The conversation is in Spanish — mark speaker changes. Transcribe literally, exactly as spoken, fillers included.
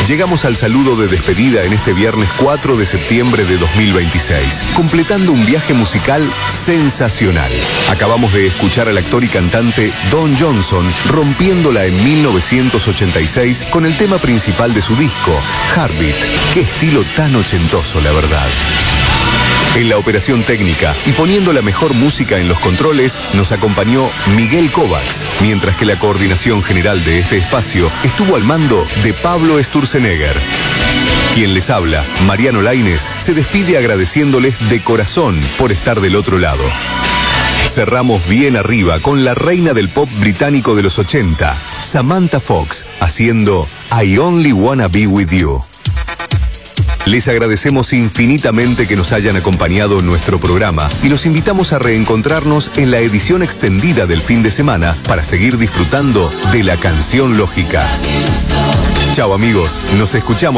Speaker 1: llegamos al saludo de despedida en este viernes cuatro de septiembre de dos mil veintiséis, completando un viaje musical sensacional. Acabamos de escuchar al actor y cantante Don Johnson rompiéndola en mil novecientos ochenta y seis con el tema principal de su disco, Heartbeat. Qué estilo tan ochentoso, la verdad. En la operación técnica y poniendo la mejor música en los controles nos acompañó Miguel Kovacs, mientras que la coordinación general de este espacio estuvo al mando de Pablo Sturzenegger. Quien les habla, Mariano Lainez, se despide agradeciéndoles de corazón por estar del otro lado. Cerramos bien arriba con la reina del pop británico de los ochenta, Samantha Fox, haciendo I Only Wanna Be With You. Les agradecemos infinitamente que nos hayan acompañado en nuestro programa y los invitamos a reencontrarnos en la edición extendida del fin de semana para seguir disfrutando de la canción lógica. Chao amigos, nos escuchamos.